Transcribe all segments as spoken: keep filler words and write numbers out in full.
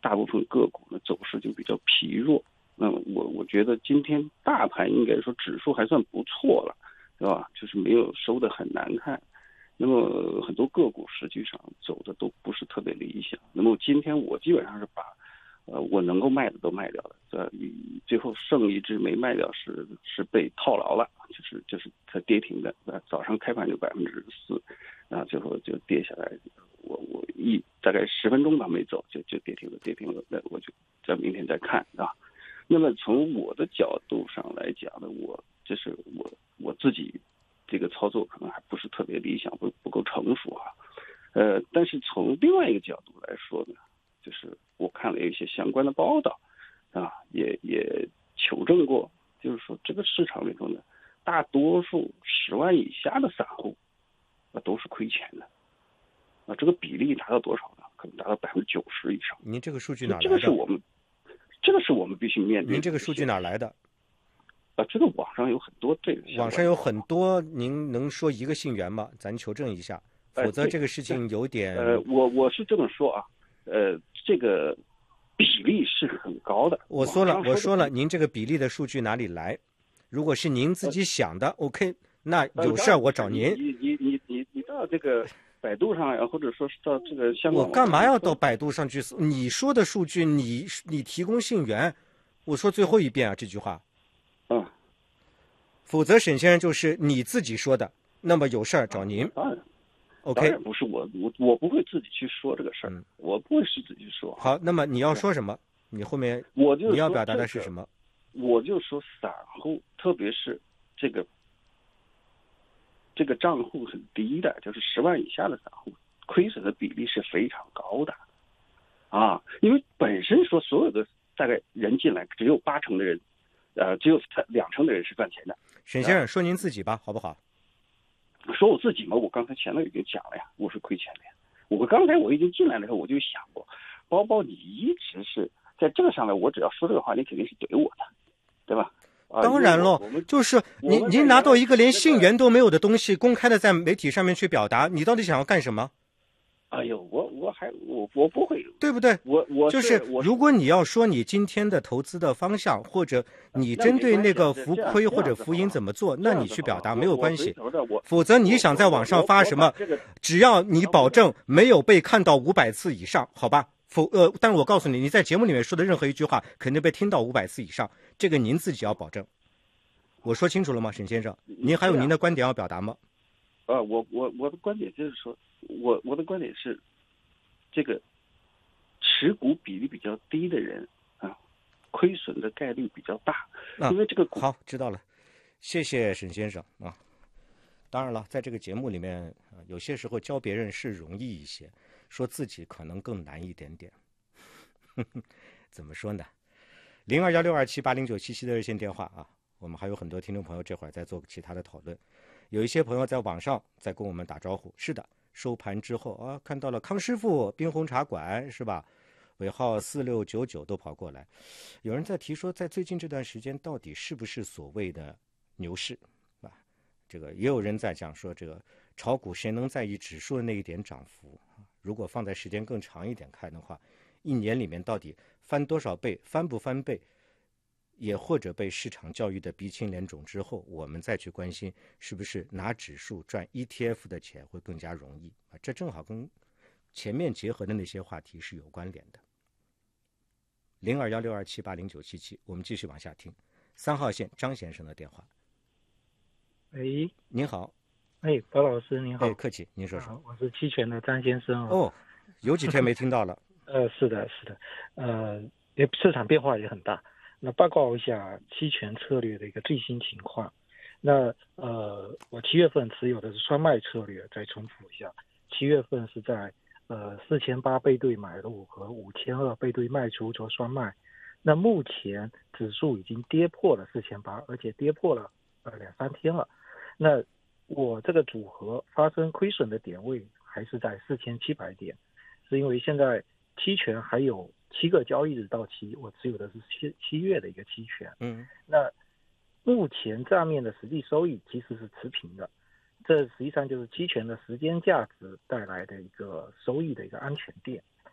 大部分个股呢走势就比较疲弱。那么我我觉得今天大盘应该说指数还算不错了，对吧？就是没有收得很难看。那么很多个股实际上走的都不是特别理想。那么今天我基本上是把呃我能够卖的都卖掉了，这最后剩一只没卖掉是是被套牢了，就是就是它跌停的，早上开盘就百分之四，啊最后就跌下来，我我一大概十分钟吧没走就就跌停了跌停了，那我就在明天再看啊。那么从我的角度上来讲呢，我就是我我自己这个操作可能还不是特别理想，不不够成熟啊。呃，但是从另外一个角度来说呢，就是我看了一些相关的报道啊，也也求证过，就是说这个市场里头呢，大多数十万以下的散户啊都是亏钱的啊，这个比例达到多少呢？可能达到百分之九十以上。 您这个数据哪来的？ 这个是我们。这个是我们必须面对的。 您这个数据哪来的？ 啊，这个网上有很多这个。 网上有很多，您能说一个信源吗？咱求证一下，否则这个事情有点。 呃，我我是这么说啊，呃，这个比例是很高的。 我说了，我说了，您这个比例的数据哪里来？如果是您自己想的、呃、，OK， 那有事儿我找您。 你你你你你到这个百度上呀，或者说是到这个香港， 我干嘛要到百度上去？你说的数据，你你提供信源，我说最后一遍啊，这句话。 嗯。 否则沈先生就是你自己说的，那么有事儿找您。 当然 ，OK， 当然不是我我我不会自己去说这个事儿、嗯，我不会是自己说。 好，那么你要说什么？你后面我就你要表达的是什么？ 我就说散户，特别是这个这个账户很低的，就是十万以下的散户，亏损的比例是非常高的，啊，因为本身说所有的大概人进来，只有八成的人，呃，只有两成的人是赚钱的。 沈先生，说您自己吧，好不好？ 说我自己嘛，我刚才前头已经讲了呀，我是亏钱的呀。我刚才我已经进来的时候，我就想过，包包你一直是在这个上面，我只要说这个话，你肯定是怼我的，对吧？ 当然了，就是您您拿到一个连信源都没有的东西，公开的在媒体上面去表达，你到底想要干什么？ 哎呦，我我还我我不会， 对不对？ 我我就是如果你要说你今天的投资的方向，或者你针对那个浮亏或者浮盈怎么做，那你去表达没有关系。否则你想在网上发什么，只要你保证没有被看到五百次以上，好吧？否呃，但是我告诉你，你在节目里面说的任何一句话，肯定被听到五百次以上，这个您自己要保证。我说清楚了吗，沈先生？您还有您的观点要表达吗？ 呃，我我我的观点就是说，我我的观点是，这个持股比例比较低的人啊，亏损的概率比较大，因为这个股、 啊、好知道了，谢谢沈先生啊。当然了，在这个节目里面，啊、有些时候教别人是容易一些，说自己可能更难一点点。怎么说呢？零二幺六二七八零九七七的热线电话啊，我们还有很多听众朋友这会儿在做其他的讨论。有一些朋友在网上在跟我们打招呼，是的，收盘之后啊，看到了康师傅、冰红茶馆是吧？尾号四六九九都跑过来。有人在提说，在最近这段时间到底是不是所谓的牛市啊？这个也有人在讲说，这个炒股谁能在意指数的那一点涨幅？如果放在时间更长一点看的话，一年里面到底翻多少倍，翻不翻倍？也或者被市场教育的鼻青脸肿之后，我们再去关心是不是拿指数赚 E T F 的钱会更加容易啊？这正好跟前面结合的那些话题是有关联的。零二幺六二七八零九七七，我们继续往下听。三号线张先生的电话。 喂， 您好。 哎，高老师您好。 哎，客气，您说说。 啊、我是期权的张先生、 哦。哦，有几天没听到了。 呃，是的，是的，呃，也市场变化也很大。那报告一下期权策略的一个最新情况。那呃，我七月份持有的是双卖策略，再重复一下，七月份是在呃四千八背对买入和五千二背对卖出做双卖。那目前指数已经跌破了四千八，而且跌破了呃两三天了。那我这个组合发生亏损的点位还是在四千七百点，是因为现在期权还有七个交易日到期，我持有的是七七月的一个期权。 嗯， 那目前账面的实际收益其实是持平的，这实际上就是期权的时间价值带来的一个收益的一个安全垫。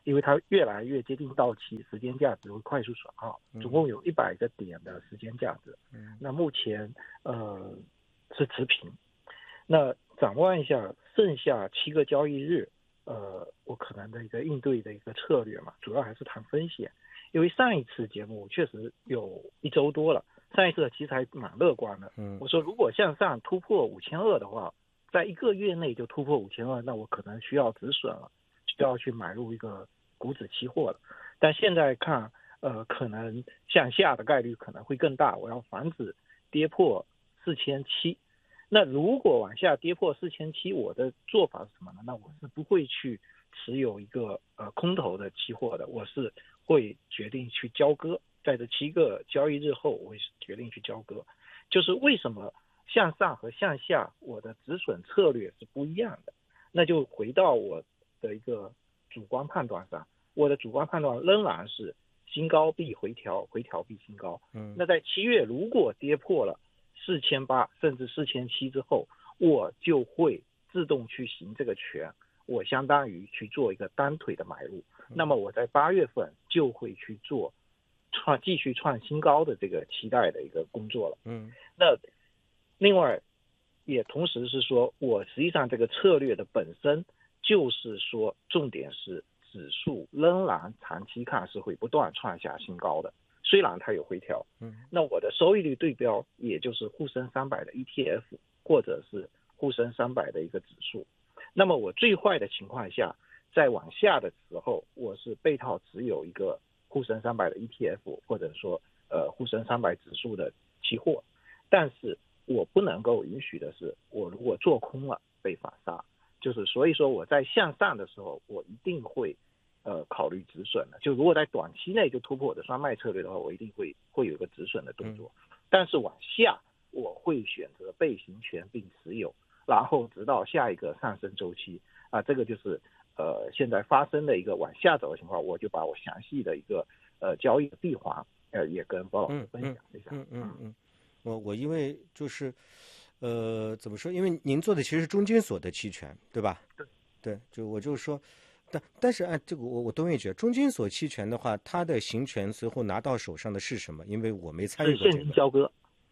因为它越来越接近到期，时间价值会快速损耗，总共有一百个点的时间价值。嗯、那目前呃是持平。那展望一下剩下七个交易日，呃，我可能的一个应对的一个策略嘛，主要还是谈风险。因为上一次节目确实有一周多了，上一次其实还蛮乐观的。嗯，我说如果向上突破五千二的话，在一个月内就突破五千二，那我可能需要止损了，需要去买入一个股指期货了。但现在看，呃，可能向下的概率可能会更大，我要防止跌破四千七。那如果往下跌破四千七，我的做法是什么呢？那我是不会去持有一个呃空头的期货的，我是会决定去交割，在这七个交易日后，我会决定去交割。就是为什么向上和向下我的止损策略是不一样的？那就回到我的一个主观判断上，我的主观判断仍然是新高必回调，回调必新高。嗯，那在七月如果跌破了四千八甚至四千七之后，我就会自动去行这个权，我相当于去做一个单腿的买入。那么我在八月份就会去做创继续创新高的这个期待的一个工作了。嗯，那另外也同时是说，我实际上这个策略的本身就是说，重点是指数仍然长期看是会不断创下新高的。虽然它有回调，嗯，那我的收益率对标也就是沪深三百的 E T F 或者是沪深三百的一个指数。那么我最坏的情况下，在往下的时候，我是被套持有一个沪深三百的 E T F 或者说呃沪深三百指数的期货，但是我不能够允许的是，我如果做空了被反杀，就是所以说我在向上的时候，我一定会。呃，考虑止损的，就如果在短期内就突破我的双卖策略的话，我一定会会有一个止损的动作。嗯、但是往下，我会选择被行权并持有，然后直到下一个上升周期啊，这个就是呃现在发生的一个往下走的情况，我就把我详细的一个呃交易的闭环呃也跟包老师分享一下。 嗯嗯嗯嗯，我我因为就是呃怎么说？因为您做的其实是中金所的期权，对吧？ 对对，就我就说。但但是按这个我我多问一句，中金所期权的话，它的行权随后拿到手上的是什么？因为我没参与过这个。 现金交割。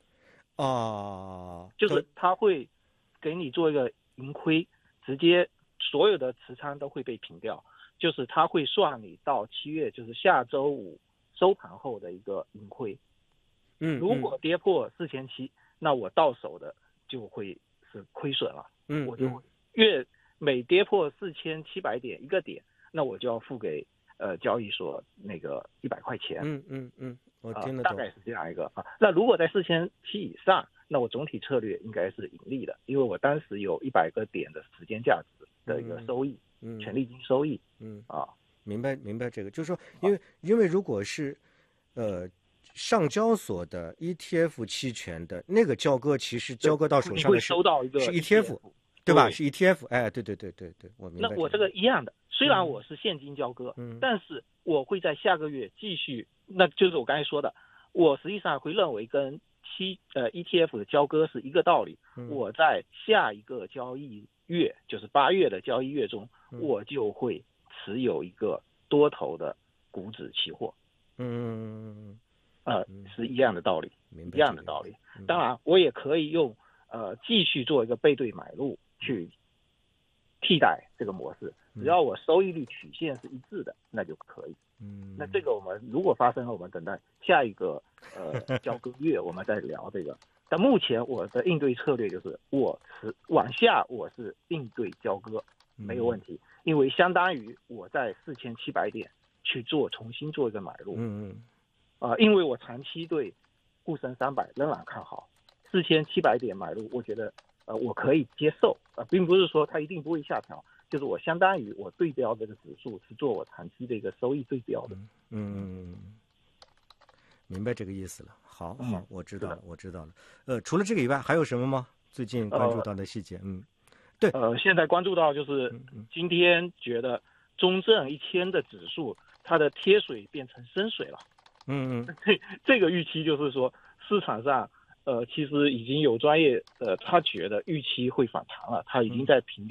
啊， 就是他会给你做一个盈亏，直接所有的持仓都会被平掉，就是他会算你到七月，就是下周五收盘后的一个盈亏。 嗯， 如果跌破四千七，那我到手的就会是亏损了。 嗯， 我就会越。每跌破四千七百点一个点，那我就要付给呃交易所那个一百块钱。 嗯嗯嗯，我听得懂、呃，大概是这样一个啊。那如果在四千七以上，那我总体策略应该是盈利的，因为我当时有一百个点的时间价值的一个收益，嗯，权利金收益， 嗯啊， 明白明白这个，就是说，因为、啊、因为如果是呃上交所的 E T F 期权的那个交割，其实交割到手上的是收到一个是 E T F。对吧？是 E T F， 哎，对对对对对，我明白、这个。 那我这个一样的，虽然我是现金交割，嗯，但是我会在下个月继续，那就是我刚才说的，我实际上会认为跟期呃 E T F 的交割是一个道理。嗯、我在下一个交易月，就是八月的交易月中，嗯、我就会持有一个多头的股指期货。 嗯， 呃，是一样的道理，一样的道理。当然，我也可以用呃继续做一个背对买入。去替代这个模式，只要我收益率曲线是一致的，那就可以。嗯，那这个我们如果发生了，我们等待下一个呃交割月，我们再聊这个。但目前我的应对策略就是，我是往下我是应对交割没有问题，因为相当于我在四千七百点去做重新做一个买入。 嗯嗯， 啊、呃，因为我长期对沪深三百仍然看好，四千七百点买入，我觉得。呃，我可以接受啊、呃，并不是说它一定不会下调，就是我相当于我对标这个指数是做我长期的一个收益对标的。 嗯，明白这个意思了。好，好，我知道了，我知道了。呃，除了这个以外，还有什么吗？最近关注到的细节？呃、嗯，对， 呃，现在关注到就是今天觉得中证一千的指数它的贴水变成深水了。 嗯嗯， 这这个预期就是说市场上。呃，其实已经有专业呃，他觉得预期会反弹了，他已经在平掉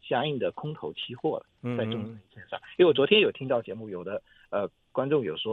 相应的空头期货了， 嗯在中证一千上。因为我昨天有听到节目，有的呃观众有说。